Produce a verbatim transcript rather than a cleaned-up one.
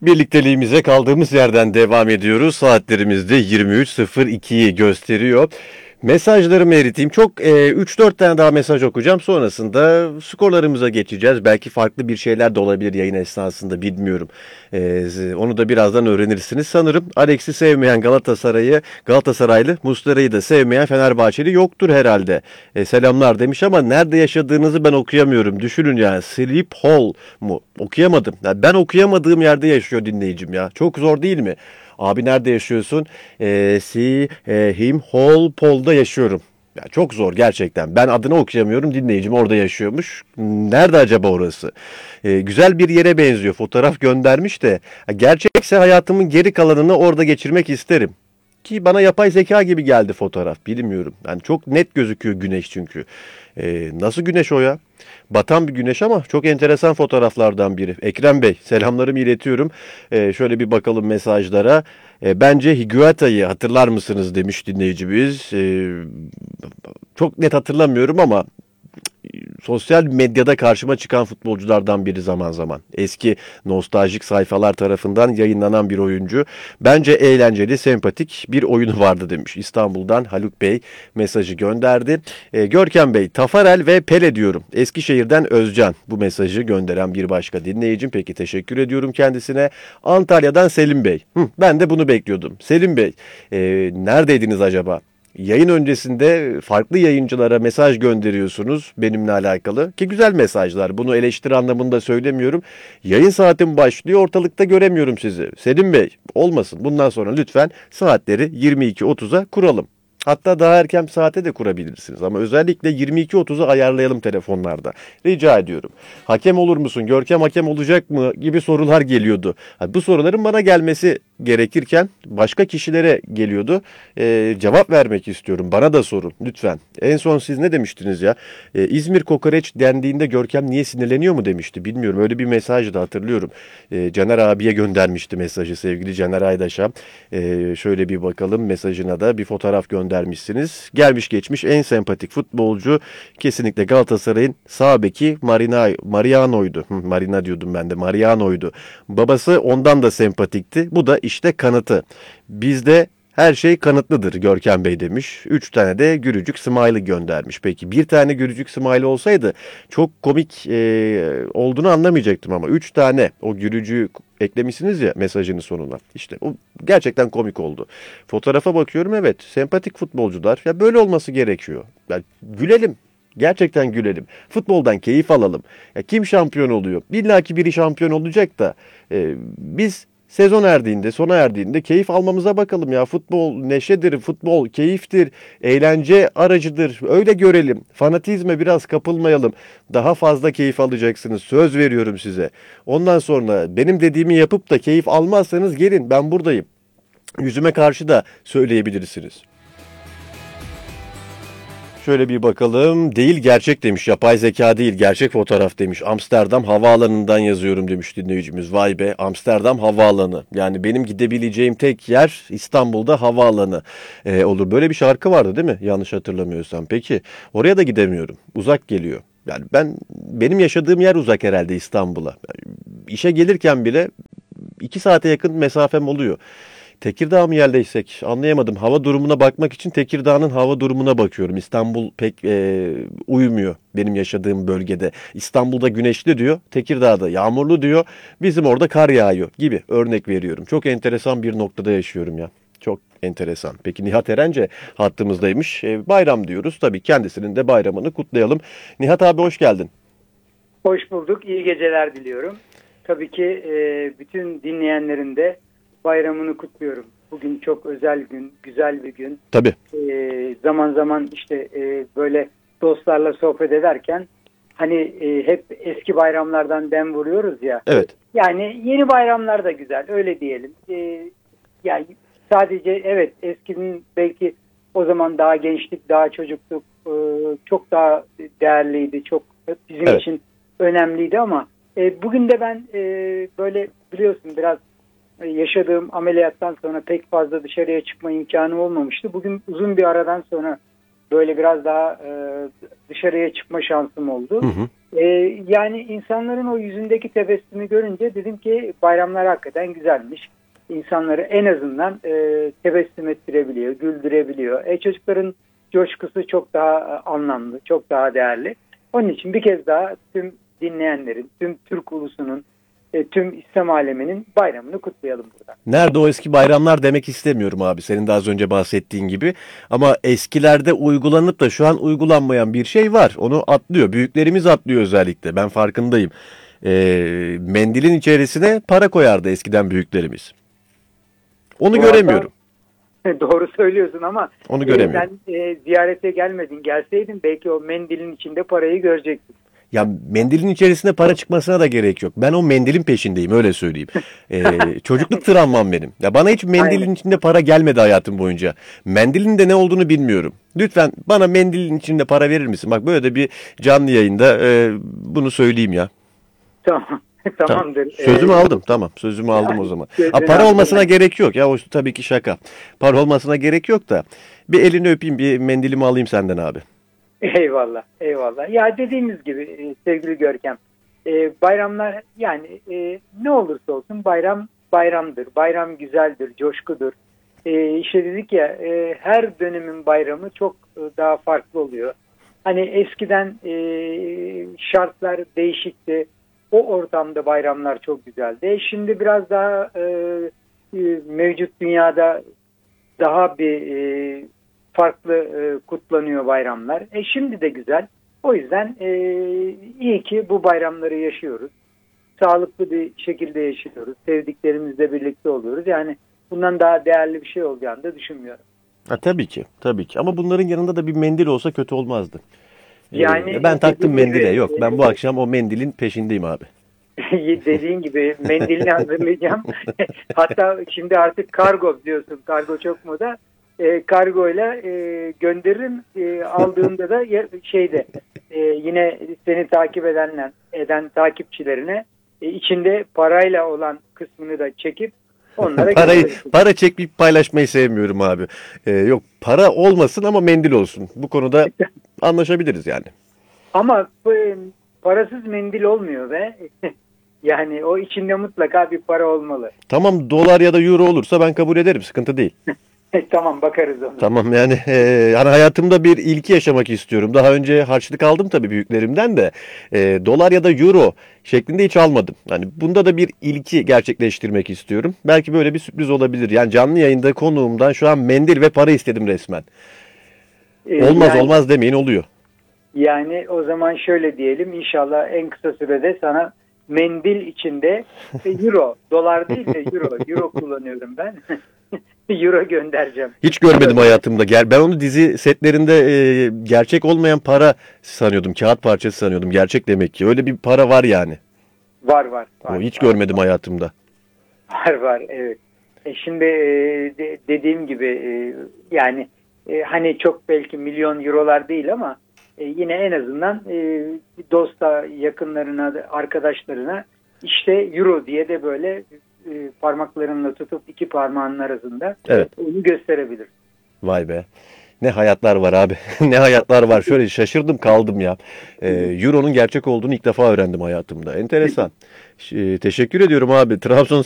Birlikteliğimize kaldığımız yerden devam ediyoruz. Saatlerimizde yirmi üç sıfır ikiyi gösteriyor. Mesajlarımı eriteyim. Çok e, üç dört tane daha mesaj okuyacağım. Sonrasında skorlarımıza geçeceğiz. Belki farklı bir şeyler de olabilir yayın esnasında, bilmiyorum. E, onu da birazdan öğrenirsiniz. Sanırım Alex'i sevmeyen Galatasaray'ı, Galatasaraylı, Muslera'yı da sevmeyen Fenerbahçeli yoktur herhalde. E, selamlar demiş ama nerede yaşadığınızı ben okuyamıyorum. Düşünün yani, Sleep Hall mu? Okuyamadım. Yani ben okuyamadığım yerde yaşıyor dinleyicim ya. Çok zor değil mi? Abi nerede yaşıyorsun? Ee, si, e, him, hol, polda yaşıyorum. Ya çok zor gerçekten. Ben adını okuyamıyorum. Dinleyicim orada yaşıyormuş. Nerede acaba orası? Ee, güzel bir yere benziyor. Fotoğraf göndermiş de. Gerçekse hayatımın geri kalanını orada geçirmek isterim. Ki bana yapay zeka gibi geldi fotoğraf. Bilmiyorum. Yani çok net gözüküyor güneş çünkü. Ee, nasıl güneş o ya? Batan bir güneş ama çok enteresan fotoğraflardan biri. Ekrem Bey, selamlarımı iletiyorum. Ee, şöyle bir bakalım mesajlara. Ee, bence Higuaita'yı hatırlar mısınız demiş dinleyicimiz. Ee, çok net hatırlamıyorum ama sosyal medyada karşıma çıkan futbolculardan biri zaman zaman. Eski nostaljik sayfalar tarafından yayınlanan bir oyuncu. Bence eğlenceli, sempatik bir oyunu vardı demiş. İstanbul'dan Haluk Bey mesajı gönderdi. E, Görkem Bey, Tafarel ve Pele diyorum. Eskişehir'den Özcan bu mesajı gönderen bir başka dinleyicim. Peki, teşekkür ediyorum kendisine. Antalya'dan Selim Bey. Hı, ben de bunu bekliyordum. Selim Bey, e, neredeydiniz acaba? Yayın öncesinde farklı yayıncılara mesaj gönderiyorsunuz benimle alakalı ki güzel mesajlar. Bunu eleştiri anlamında söylemiyorum. Yayın saatim başlıyor, ortalıkta göremiyorum sizi. Selim Bey, olmasın. Bundan sonra lütfen saatleri yirmi iki otuza kuralım. Hatta daha erken saate de kurabilirsiniz ama özellikle yirmi iki otuza ayarlayalım telefonlarda. Rica ediyorum. Hakem olur musun? Görkem hakem olacak mı? Gibi sorular geliyordu. Ha, bu soruların bana gelmesi gerekirken başka kişilere geliyordu. Ee, cevap vermek istiyorum. Bana da sorun lütfen. En son siz ne demiştiniz ya? Ee, İzmir kokoreç dendiğinde Görkem niye sinirleniyor mu demişti. Bilmiyorum. Öyle bir mesaj da hatırlıyorum. Ee, Caner abiye göndermişti mesajı, sevgili Caner Aydaş'a. Ee, şöyle bir bakalım, mesajına da bir fotoğraf göndermişsiniz. Gelmiş geçmiş en sempatik futbolcu kesinlikle Galatasaray'ın sağ beki Marina, Mariano'ydu. Hı, Marina diyordum ben de. Mariano'ydu. Babası ondan da sempatikti. Bu da işte kanıtı. Bizde her şey kanıtlıdır Görkem Bey demiş. Üç tane de gülücük smiley göndermiş. Peki bir tane gülücük smiley olsaydı çok komik e, olduğunu anlamayacaktım ama üç tane o gülücüğü eklemişsiniz ya mesajının sonuna. İşte o gerçekten komik oldu. Fotoğrafa bakıyorum, evet, sempatik futbolcular. Ya böyle olması gerekiyor. Ya gülelim. Gerçekten gülelim. Futboldan keyif alalım. Ya kim şampiyon oluyor? İlla ki biri şampiyon olacak da e, biz sezon erdiğinde, sona erdiğinde keyif almamıza bakalım ya. Futbol neşedir, futbol keyiftir, eğlence aracıdır. Öyle görelim. Fanatizme biraz kapılmayalım. Daha fazla keyif alacaksınız. Söz veriyorum size. Ondan sonra benim dediğimi yapıp da keyif almazsanız gelin, ben buradayım. Yüzüme karşı da söyleyebilirsiniz. Şöyle bir bakalım. Değil, gerçek demiş. Yapay zeka değil, gerçek fotoğraf demiş. Amsterdam Havaalanı'ndan yazıyorum demiş dinleyicimiz. Vay be, Amsterdam Havaalanı. Yani benim gidebileceğim tek yer İstanbul'da havaalanı ee, olur. Böyle bir şarkı vardı değil mi? Yanlış hatırlamıyorsam. Peki oraya da gidemiyorum. Uzak geliyor. Yani ben benim yaşadığım yer uzak herhalde İstanbul'a. Yani işe gelirken bile iki saate yakın mesafem oluyor. Tekirdağ mı yerleşsek anlayamadım. Hava durumuna bakmak için Tekirdağ'ın hava durumuna bakıyorum. İstanbul pek e, uymuyor benim yaşadığım bölgede. İstanbul'da güneşli diyor, Tekirdağ'da yağmurlu diyor. Bizim orada kar yağıyor gibi örnek veriyorum. Çok enteresan bir noktada yaşıyorum ya. Çok enteresan. Peki Nihat Erence hattımızdaymış. E, bayram diyoruz. Tabii kendisinin de bayramını kutlayalım. Nihat abi, hoş geldin. Hoş bulduk. İyi geceler diliyorum. Tabii ki e, bütün dinleyenlerin de bayramını kutluyorum. Bugün çok özel gün, güzel bir gün. Tabii. E, zaman zaman işte e, böyle dostlarla sohbet ederken hani e, hep eski bayramlardan dem vuruyoruz ya. Evet. Yani yeni bayramlar da güzel, öyle diyelim. E, yani sadece evet, eskinin belki o zaman daha gençlik, daha çocukluk, e, çok daha değerliydi, çok bizim Evet. için önemliydi ama e, bugün de ben e, böyle biliyorsun biraz yaşadığım ameliyattan sonra pek fazla dışarıya çıkma imkanı olmamıştı. Bugün uzun bir aradan sonra böyle biraz daha e, dışarıya çıkma şansım oldu. Hı hı. E, yani insanların o yüzündeki tebessümü görünce dedim ki bayramlar hakikaten güzelmiş. İnsanları en azından e, tebessüm ettirebiliyor, güldürebiliyor. E, çocukların coşkusu çok daha e, anlamlı, çok daha değerli. Onun için bir kez daha tüm dinleyenlerin, tüm Türk ulusunun, e, tüm İslam aleminin bayramını kutlayalım burada. Nerede o eski bayramlar demek istemiyorum abi. Senin de az önce bahsettiğin gibi. Ama eskilerde uygulanıp da şu an uygulanmayan bir şey var. Onu atlıyor. Büyüklerimiz atlıyor özellikle. Ben farkındayım. Ee, mendilin içerisine para koyardı eskiden büyüklerimiz. Onu Bu göremiyorum. Doğru söylüyorsun ama Onu e, göremiyorum. sen e, ziyarete gelmedin. Gelseydin belki o mendilin içinde parayı görecektin. Ya mendilin içerisinde para çıkmasına da gerek yok. Ben o mendilin peşindeyim, öyle söyleyeyim. Ee, çocukluk travmam benim. Ya bana hiç mendilin Aynen. içinde para gelmedi hayatım boyunca. Mendilin de ne olduğunu bilmiyorum. Lütfen bana mendilin içinde para verir misin? Bak böyle de bir canlı yayında e, bunu söyleyeyim ya. Tamam. Tamam. Tamamdır. Sözümü Ee, aldım, tamam. Sözümü aldım o zaman. sözünü Ha, para aldım olmasına ben. gerek yok ya, o tabii ki şaka. Para olmasına gerek yok da bir elini öpeyim, bir mendilimi alayım senden abi. Eyvallah, eyvallah. Ya dediğimiz gibi e, sevgili Görkem, e, bayramlar yani e, ne olursa olsun bayram bayramdır. Bayram güzeldir, coşkudur. E, işte dedik ya e, her dönemin bayramı çok e, daha farklı oluyor. Hani eskiden e, şartlar değişikti. O ortamda bayramlar çok güzeldi. E, şimdi biraz daha e, e, mevcut dünyada daha bir e, farklı e, kutlanıyor bayramlar. E şimdi de güzel. O yüzden e, iyi ki bu bayramları yaşıyoruz. Sağlıklı bir şekilde yaşıyoruz. Sevdiklerimizle birlikte oluyoruz. Yani bundan daha değerli bir şey olacağını da düşünmüyorum. Ha, tabii ki, tabii ki. Ama bunların yanında da bir mendil olsa kötü olmazdı. Ee, Yani ben taktım dediğim mendile. gibi, Yok, ben bu akşam o mendilin peşindeyim abi. dediğin gibi mendilini hazırlayacağım. Hatta şimdi artık kargo biliyorsun. Kargo çok moda. E, kargoyla e, gönderirim. E, aldığımda da ya- şeyde e, yine seni takip edenler, eden takipçilerine e, içinde parayla olan kısmını da çekip onlara Parayı, gönderirim. para çekip paylaşmayı sevmiyorum abi. Ee, yok, para olmasın ama mendil olsun. Bu konuda anlaşabiliriz yani. Ama e, parasız mendil olmuyor ve yani o içinde mutlaka bir para olmalı. Tamam, dolar ya da euro olursa ben kabul ederim. Sıkıntı değil. Tamam bakarız ona. Tamam yani e, yani hayatımda bir ilki yaşamak istiyorum. Daha önce harçlık aldım tabii büyüklerimden de. E, dolar ya da euro şeklinde hiç almadım. Hani bunda da bir ilki gerçekleştirmek istiyorum. Belki böyle bir sürpriz olabilir. Yani canlı yayında konuğumdan şu an mendil ve para istedim resmen. E, Olmaz yani- olmaz demeyin, oluyor. Yani o zaman şöyle diyelim, inşallah en kısa sürede sana mendil içinde e, euro, dolar değil de euro, euro kullanıyorum ben. Euro göndereceğim. Hiç görmedim hayatımda. Ger ben onu dizi setlerinde e, gerçek olmayan para sanıyordum. Kağıt parçası sanıyordum. Gerçek demek ki. Öyle bir para var yani. Var var. var O hiç var, görmedim hayatımda. Var var evet. E şimdi e, de- dediğim gibi e, yani e, hani çok belki milyon eurolar değil ama e, yine en azından e, dosta, yakınlarına, arkadaşlarına işte euro diye de böyle e, parmaklarınla tutup iki parmağının arasında Evet. onu gösterebilir. Vay be. Ne hayatlar var abi. Ne hayatlar var. Şöyle şaşırdım kaldım ya. Ee, Euro'nun gerçek olduğunu ilk defa öğrendim hayatımda. Enteresan. Ş- e, teşekkür ediyorum abi. Trabzon